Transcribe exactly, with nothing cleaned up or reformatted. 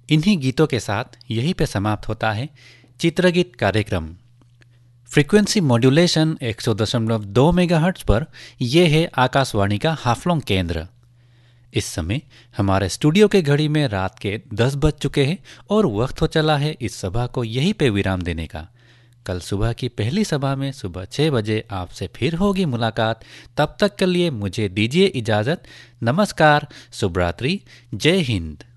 इन्हीं गीतों के साथ यहीं पे समाप्त होता है चित्रगीत कार्यक्रम। फ्रीक्वेंसी मॉड्यूलेशन एक सौ दशमलव दो मेगाहर्ट्ज पर यह है आकाशवाणी का हाफलोंग केंद्र। इस समय हमारे स्टूडियो के घड़ी में रात के दस बज चुके हैं और वक्त हो चला है इस सभा को यहीं पे विराम देने का। कल सुबह की पहली सभा में सुबह छः बजे आपसे फिर होगी मुलाकात। तब तक के लिए मुझे दीजिए इजाज़त। नमस्कार, शुभ रात्रि, जय हिंद।